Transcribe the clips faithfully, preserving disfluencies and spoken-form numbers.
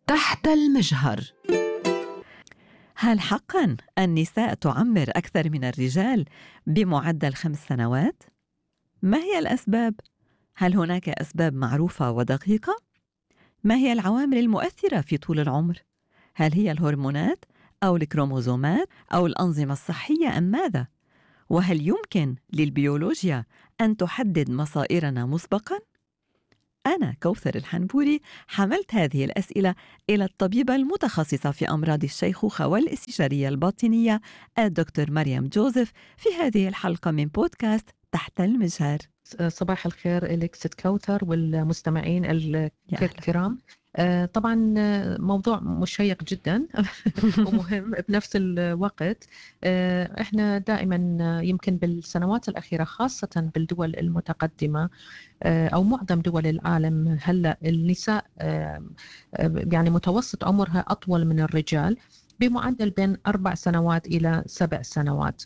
تحت المجهر. هل حقاً النساء تعمر أكثر من الرجال بمعدل خمس سنوات؟ ما هي الأسباب؟ هل هناك أسباب معروفة ودقيقة؟ ما هي العوامل المؤثرة في طول العمر؟ هل هي الهرمونات أو الكروموزومات أو الأنظمة الصحية أم ماذا؟ وهل يمكن للبيولوجيا أن تحدد مصائرنا مسبقاً؟ أنا كوثر الحنبوري حملت هذه الأسئلة إلى الطبيبة المتخصصة في أمراض الشيخوخة والاستشارية الباطنية الدكتور مريم جوزيف في هذه الحلقة من بودكاست تحت المجهر. صباح الخير لك ست كوثر والمستمعين الكرام. طبعا موضوع مشيق جدا ومهم بنفس الوقت. احنا دائما يمكن بالسنوات الأخيرة خاصة بالدول المتقدمة أو معظم دول العالم هلأ النساء يعني متوسط عمرها أطول من الرجال بمعدل بين أربع سنوات إلى سبع سنوات.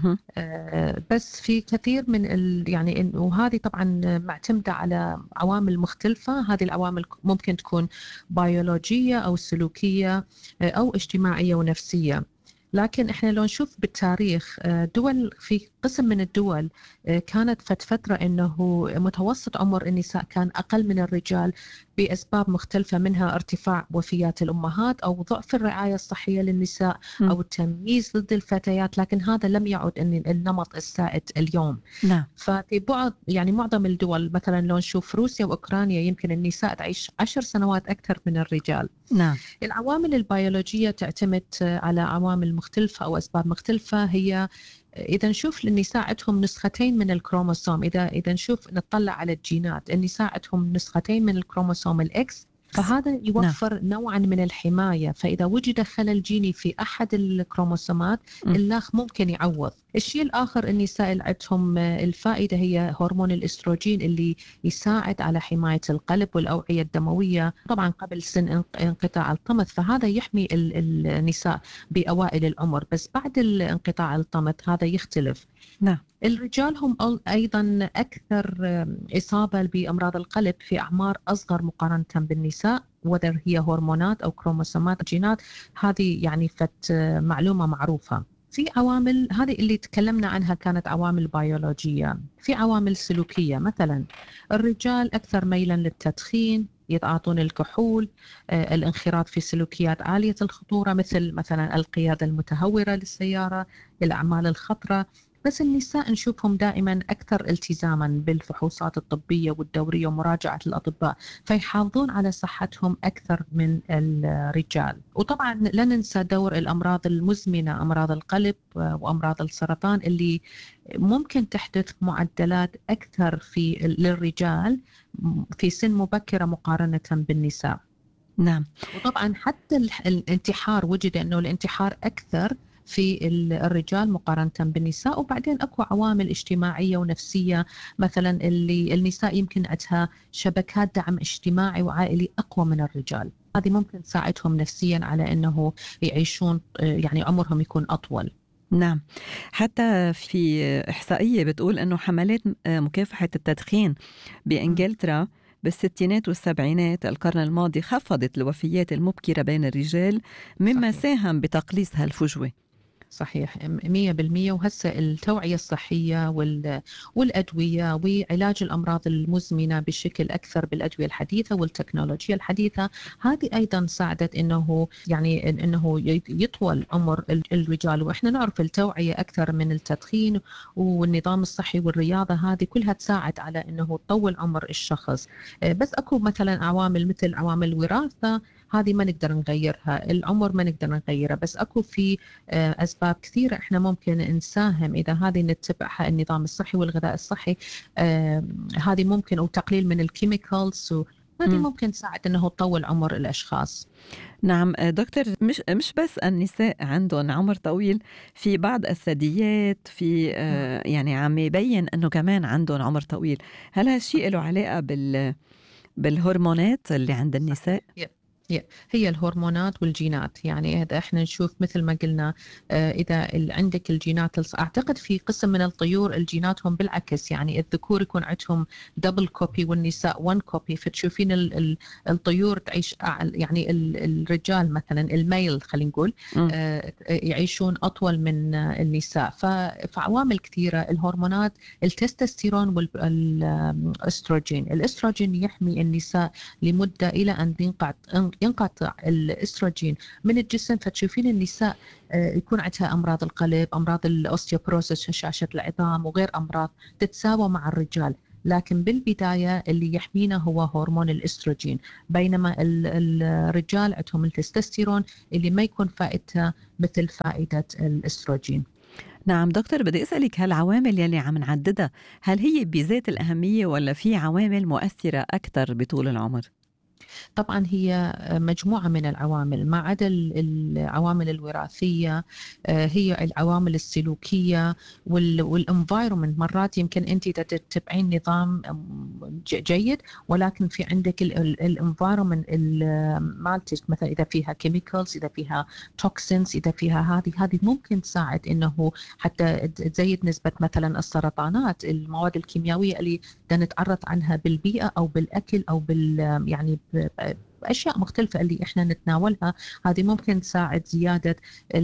آه بس في كثير من ال يعني وهذه طبعا معتمدة على عوامل مختلفة. هذه العوامل ممكن تكون بيولوجية أو سلوكية آه أو اجتماعية ونفسية. لكن احنا لو نشوف بالتاريخ دول في قسم من الدول كانت فترة انه متوسط عمر النساء كان اقل من الرجال باسباب مختلفة، منها ارتفاع وفيات الامهات او ضعف الرعاية الصحية للنساء او التمييز ضد الفتيات، لكن هذا لم يعد ان النمط السائد اليوم. نعم. ففي بعض يعني معظم الدول مثلا لو نشوف روسيا واوكرانيا يمكن النساء تعيش عشر سنوات اكثر من الرجال. نعم. العوامل البيولوجية تعتمد على عوامل مختلفة أو أسباب مختلفة. هي إذا نشوف النساء عندهم نسختين من الكروموسوم، إذا إذا نشوف نطلع على الجينات النساء عندهم نسختين من الكروموسوم الإكس، فهذا يوفر نعم. نوعا من الحماية. فإذا وجد خلل جيني في أحد الكروموسومات اللاخ ممكن يعوض. الشيء الآخر النساء اللي عندهم الفائدة هي هرمون الإستروجين اللي يساعد على حماية القلب والأوعية الدموية طبعا قبل سن انقطاع الطمث، فهذا يحمي النساء بأوائل العمر. بس بعد انقطاع الطمث هذا يختلف. نعم. الرجال هم أيضا أكثر إصابة بأمراض القلب في أعمار أصغر مقارنة بالنساء، وذر هي هرمونات أو كروموسومات جينات. هذه يعني فت معلومة معروفة. في عوامل هذه اللي تكلمنا عنها كانت عوامل بيولوجية. في عوامل سلوكية، مثلا الرجال أكثر ميلا للتدخين، يتعاطون الكحول، آه، الانخراط في سلوكيات عالية الخطورة مثل مثلا القيادة المتهورة للسيارة، الأعمال الخطرة. بس النساء نشوفهم دائما أكثر التزاما بالفحوصات الطبية والدورية ومراجعة الأطباء، فيحافظون على صحتهم أكثر من الرجال. وطبعا لا ننسى دور الأمراض المزمنة، أمراض القلب وأمراض السرطان اللي ممكن تحدث معدلات أكثر في للرجال في سن مبكرة مقارنة بالنساء. نعم. وطبعا حتى الانتحار، وجد أنه الانتحار أكثر في الرجال مقارنة بالنساء. وبعدين أكو عوامل اجتماعية ونفسية، مثلا اللي النساء يمكن عندها شبكات دعم اجتماعي وعائلي أقوى من الرجال، هذه ممكن تساعدهم نفسيا على أنه يعيشون يعني عمرهم يكون أطول. نعم. حتى في إحصائية بتقول أنه حملات مكافحة التدخين بإنجلترا بالستينات والسبعينات القرن الماضي خفضت الوفيات المبكرة بين الرجال، مما صحيح. ساهم بتقليص هالفجوة. صحيح مية بالمية. وهسه التوعية الصحية والأدوية وعلاج الأمراض المزمنة بشكل أكثر بالأدوية الحديثة والتكنولوجيا الحديثة، هذه أيضا ساعدت إنه يعني إنه يطول عمر الرجال. وإحنا نعرف التوعية أكثر من التدخين والنظام الصحي والرياضة، هذه كلها تساعد على إنه تطول عمر الشخص. بس أكو مثلا عوامل مثل عوامل الوراثة، هذه ما نقدر نغيرها، العمر ما نقدر نغيره، بس أكو في أسباب كثيرة إحنا ممكن نساهم إذا هذه نتبعها، النظام الصحي والغذاء الصحي، آه هذه ممكن، أو تقليل من الكيميكالز، وهذه ممكن تساعد أنه تطول عمر الأشخاص. نعم دكتور، مش مش بس النساء عندهم عمر طويل، في بعض الثدييات في آه يعني عم يبين أنه كمان عندهم عمر طويل. هل هالشيء له علاقة بال بالهرمونات اللي عند النساء؟ صحيح. هي الهرمونات والجينات. يعني هذا احنا نشوف مثل ما قلنا، اذا عندك الجينات، اعتقد في قسم من الطيور الجيناتهم بالعكس، يعني الذكور يكون عندهم دبل كوبي والنساء وان كوبي، فتشوفين الطيور تعيش يعني الرجال مثلا الميل خلينا نقول يعيشون اطول من النساء. فعوامل كثيره، الهرمونات، التستوستيرون والاستروجين. الاستروجين يحمي النساء لمده الى ان ينقطع ينقطع الاستروجين من الجسم، فتشوفين النساء يكون عندها امراض القلب، امراض الاوستيوبروسيس، هشاشه العظام وغير امراض تتساوى مع الرجال. لكن بالبدايه اللي يحمينا هو هرمون الاستروجين، بينما الرجال عندهم التستوستيرون اللي ما يكون فائدته مثل فائده الاستروجين. نعم دكتور، بدي أسألك، هالعوامل يلي عم نعددها هل هي بذات الأهمية ولا في عوامل مؤثرة أكثر بطول العمر؟ طبعا هي مجموعة من العوامل، ما عدا العوامل الوراثية، هي العوامل السلوكية والانفايرمنت. مرات يمكن أنت تتبعين نظام جيد، ولكن في عندك الانفايرمنت مالتك، مثلا إذا فيها كيميكالز، إذا فيها توكسينز، إذا فيها هذه هذه ممكن تساعد إنه حتى تزيد نسبة مثلا السرطانات. المواد الكيميائية اللي نتعرض عنها بالبيئة أو بالأكل أو بال يعني أشياء مختلفة اللي إحنا نتناولها، هذه ممكن تساعد زيادة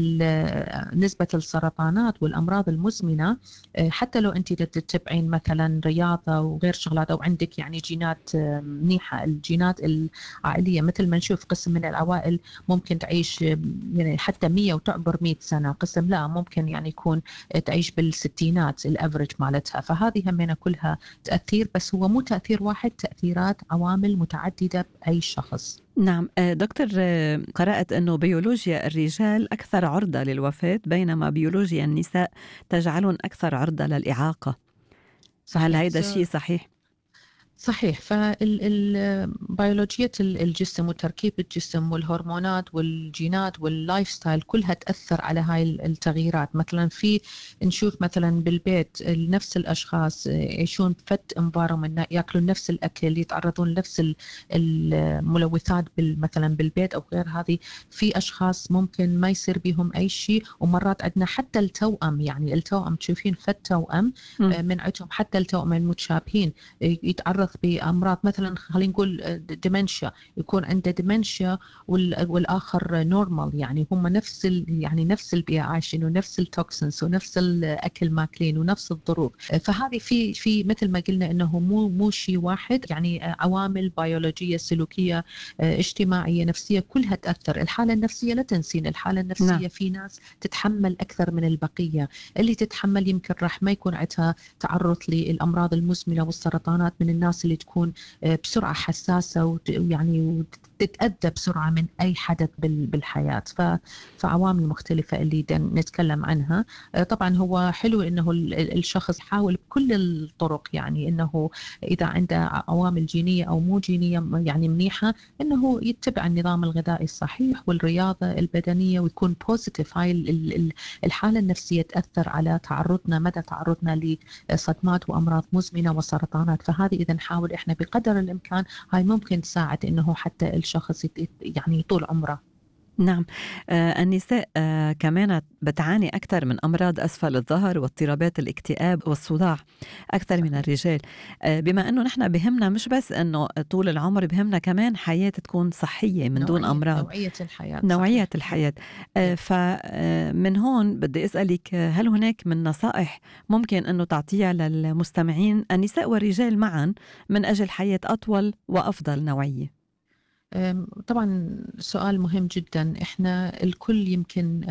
نسبة السرطانات والأمراض المزمنة. حتى لو أنت تتبعين مثلا رياضة وغير شغلات، أو عندك يعني جينات منيحة. الجينات العائلية مثل ما نشوف قسم من العوائل ممكن تعيش يعني حتى مية وتعبر مية سنة، قسم لا ممكن يعني يكون تعيش بالستينات الأفرج مالتها. فهذه همنا كلها تأثير، بس هو مو تأثير واحد، تأثيرات عوامل متعددة بأي شخص. نعم دكتور، قرأت أنه بيولوجيا الرجال أكثر عرضة للوفاة، بينما بيولوجيا النساء تجعلهم أكثر عرضة للإعاقة. صحيح. هل هذا الشيء صحيح؟ صحيح. فالبيولوجية الجسم وتركيب الجسم والهرمونات والجينات واللايف ستايل كلها تأثر على هاي التغييرات. مثلا في نشوف مثلا بالبيت نفس الأشخاص يعيشون فت انفايرمنت، يأكلون نفس الأكل، يتعرضون لنفس الملوثات مثلا بالبيت أو غير هذه. في أشخاص ممكن ما يصير بهم أي شيء، ومرات عندنا حتى التوأم، يعني التوأم تشوفين فت توأم من عندهم، حتى التوأم المتشابهين يتعرض بأمراض مثلا خلينا نقول ديمنشيا، يكون عنده ديمنشيا والآخر نورمال، يعني هم نفس يعني نفس البيئة عايشين ونفس التوكسينز ونفس الأكل ماكلين ونفس الظروف. فهذه في في مثل ما قلنا إنه مو مو شيء واحد، يعني عوامل بيولوجية سلوكية اجتماعية نفسية كلها تأثر. الحالة النفسية لا تنسين، الحالة النفسية نعم. في ناس تتحمل أكثر من البقية، اللي تتحمل يمكن راح ما يكون عندها تعرض للأمراض المزمنة والسرطانات من الناس اللي تكون بسرعة حساسة ويعني تتأذى بسرعة من أي حدث بالحياة. فعوامل مختلفة اللي نتكلم عنها. طبعا هو حلو إنه الشخص حاول بكل الطرق، يعني إنه إذا عنده عوامل جينية أو مو جينية يعني منيحة، إنه يتبع النظام الغذائي الصحيح والرياضة البدنية ويكون بوزيتيف. هاي الحالة النفسية تأثر على تعرضنا، مدى تعرضنا لصدمات وأمراض مزمنة وسرطانات. فهذه إذا نحاول إحنا بقدر الإمكان، هاي ممكن تساعد إنه حتى الشخص يعني طول عمره. نعم. آه النساء آه كمان بتعاني أكثر من أمراض أسفل الظهر واضطرابات الاكتئاب والصداع أكثر من الرجال. آه بما أنه نحن بهمنا مش بس أنه طول العمر، بهمنا كمان حياة تكون صحية من دون أمراض، نوعية الحياة. نوعية صحيح. الحياة. آه فمن هون بدي أسألك، هل هناك من نصائح ممكن أنه تعطيها للمستمعين النساء والرجال معا من أجل حياة أطول وأفضل نوعية؟ طبعا سؤال مهم جدا. احنا الكل يمكن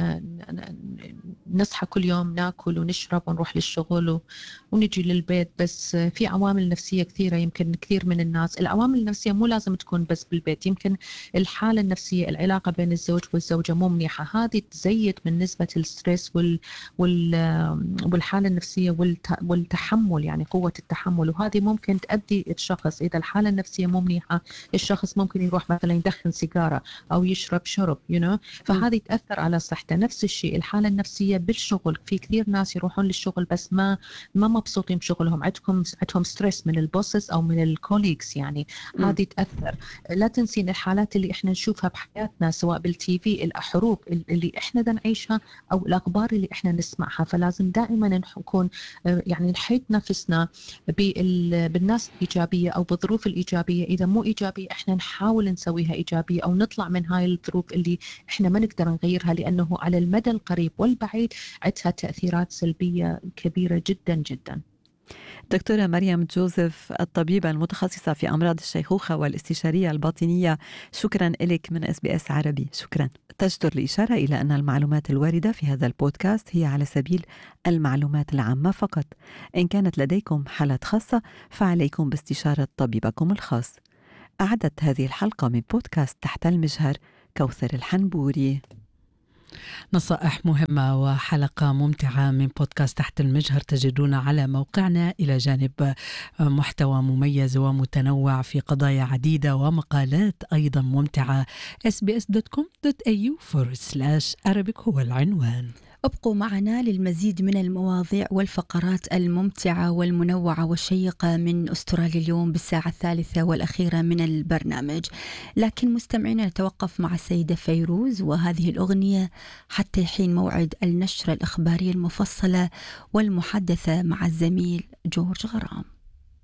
نصحى كل يوم ناكل ونشرب ونروح للشغل ونجي للبيت، بس في عوامل نفسية كثيرة. يمكن كثير من الناس العوامل النفسية مو لازم تكون بس بالبيت، يمكن الحالة النفسية، العلاقة بين الزوج والزوجة مو منيحة، هذه تزيد من نسبة الستريس وال وال والحالة النفسية والتحمل، يعني قوة التحمل. وهذه ممكن تؤدي الشخص، إذا الحالة النفسية مو منيحة، الشخص ممكن يروح مثلا يدخن سيجارة أو يشرب شرب you know. فهذه تأثر على صحته. نفس الشيء الحالة النفسية بالشغل. في كثير ناس يروحون للشغل بس ما ما مبسوطين بشغلهم، عندكم عندهم ستريس من البوسس او من الكوليكس، يعني م. هذه تاثر. لا تنسين الحالات اللي احنا نشوفها بحياتنا سواء بالتي في، الحروب اللي احنا دا نعيشها او الاخبار اللي احنا نسمعها. فلازم دائما نكون يعني نحيط نفسنا بالناس الايجابيه او بالظروف الايجابيه، اذا مو ايجابيه احنا نحاول نسويها ايجابيه او نطلع من هاي الظروف اللي احنا ما نقدر نغيرها، لانه على المدى القريب والبعيد عندها تاثيرات سلبيه كبيره جدا جدا. دكتورة مريم جوزيف، الطبيبة المتخصصة في أمراض الشيخوخة والاستشارية الباطنية، شكرا لك من اس بي اس عربي. شكرا. تجدر الإشارة إلى أن المعلومات الواردة في هذا البودكاست هي على سبيل المعلومات العامة فقط. إن كانت لديكم حالات خاصة فعليكم باستشارة طبيبكم الخاص. أعدت هذه الحلقة من بودكاست تحت المجهر كوثر الحنبوري. نصائح مهمة وحلقة ممتعة من بودكاست تحت المجهر تجدون على موقعنا، إلى جانب محتوى مميز ومتنوع في قضايا عديدة ومقالات أيضا ممتعة. اس بي اس دوت كوم دوت إيه يو فورورد سلاش Arabic هو العنوان. ابقوا معنا للمزيد من المواضيع والفقرات الممتعة والمنوعة والشيقة من أستراليا اليوم بالساعة الثالثة والأخيرة من البرنامج. لكن مستمعينا نتوقف مع السيدة فيروز وهذه الأغنية حتى حين موعد النشرة الإخبارية المفصلة والمحدثة مع الزميل جورج غرام.